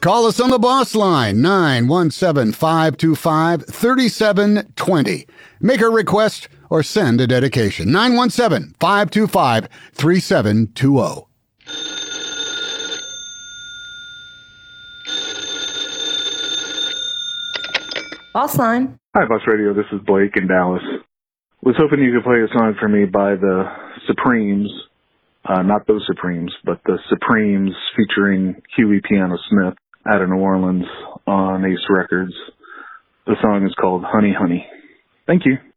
Call us on the boss line, 917-525-3720. Make a request or send a dedication, 917-525-3720. Boss line. Hi, Boss Radio. This is Blake in Dallas. Was hoping you could play a song for me by the Supremes. Not those Supremes, but the Supremes featuring Huey Piano Smith out of New Orleans on Ace Records. The song is called Honey Honey. Thank you.